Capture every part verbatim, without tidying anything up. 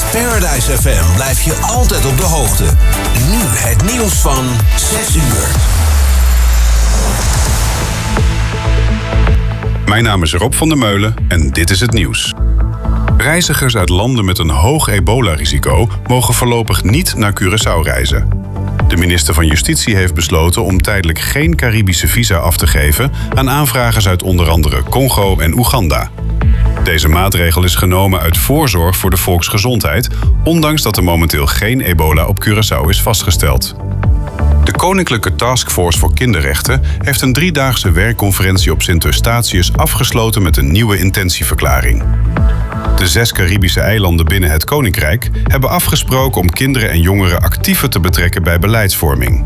Paradise F M blijft je altijd op de hoogte. Nu het nieuws van zes uur. Mijn naam is Rob van der Meulen en dit is het nieuws. Reizigers uit landen met een hoog ebola-risico mogen voorlopig niet naar Curaçao reizen. De minister van Justitie heeft besloten om tijdelijk geen Caribische visa af te geven aan aanvragers uit onder andere Congo en Oeganda. Deze maatregel is genomen uit voorzorg voor de volksgezondheid, ondanks dat er momenteel geen ebola op Curaçao is vastgesteld. De Koninklijke Taskforce voor Kinderrechten heeft een driedaagse werkconferentie op Sint Eustatius afgesloten met een nieuwe intentieverklaring. De zes Caribische eilanden binnen het Koninkrijk hebben afgesproken om kinderen en jongeren actiever te betrekken bij beleidsvorming.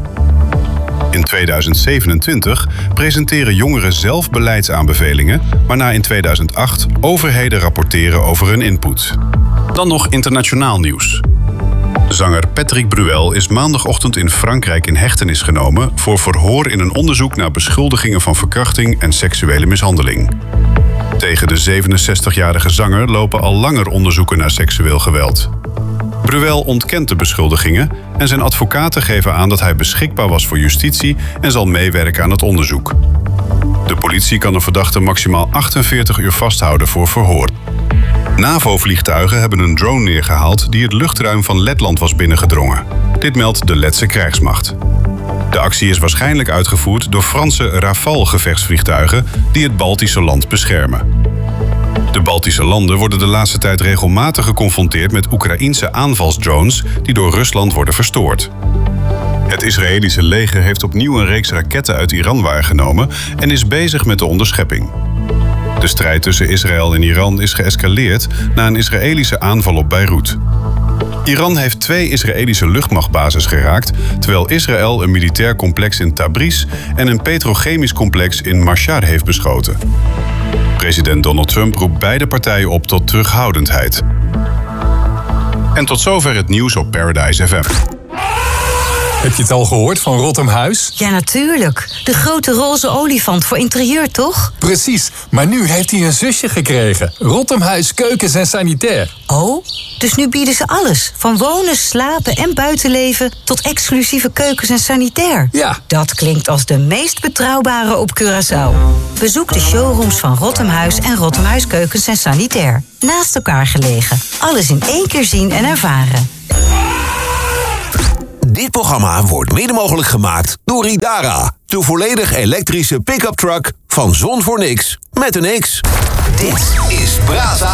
In tweeduizend zevenentwintig presenteren jongeren zelf beleidsaanbevelingen, waarna in tweeduizend acht overheden rapporteren over hun input. Dan nog internationaal nieuws. Zanger Patrick Bruel is maandagochtend in Frankrijk in hechtenis genomen voor verhoor in een onderzoek naar beschuldigingen van verkrachting en seksuele mishandeling. Tegen de zevenenzestigjarige zanger lopen al langer onderzoeken naar seksueel geweld. Bruel ontkent de beschuldigingen en zijn advocaten geven aan dat hij beschikbaar was voor justitie en zal meewerken aan het onderzoek. De politie kan een verdachte maximaal achtenveertig uur vasthouden voor verhoor. NAVO-vliegtuigen hebben een drone neergehaald die het luchtruim van Letland was binnengedrongen. Dit meldt de Letse krijgsmacht. De actie is waarschijnlijk uitgevoerd door Franse Rafale-gevechtsvliegtuigen die het Baltische land beschermen. De Baltische landen worden de laatste tijd regelmatig geconfronteerd met Oekraïense aanvalsdrones die door Rusland worden verstoord. Het Israëlische leger heeft opnieuw een reeks raketten uit Iran waargenomen en is bezig met de onderschepping. De strijd tussen Israël en Iran is geëscaleerd na een Israëlische aanval op Beirut. Iran heeft twee Israëlische luchtmachtbases geraakt, terwijl Israël een militair complex in Tabriz en een petrochemisch complex in Mashhad heeft beschoten. President Donald Trump roept beide partijen op tot terughoudendheid. En tot zover het nieuws op Paradise F M. Heb je het al gehoord van Rotham Huis? Ja, natuurlijk. De grote roze olifant voor interieur, toch? Precies, maar nu heeft hij een zusje gekregen. Rotham Huis Keukens en Sanitair. Oh, dus nu bieden ze alles. Van wonen, slapen en buitenleven tot exclusieve keukens en sanitair. Ja. Dat klinkt als de meest betrouwbare op Curaçao. Bezoek de showrooms van Rotham Huis en Rotham Huis Keukens en Sanitair. Naast elkaar gelegen. Alles in één keer zien en ervaren. Dit programma wordt mede mogelijk gemaakt door Idara. De volledig elektrische pick-up truck van Zon voor Niks met een X. Dit is Brasa.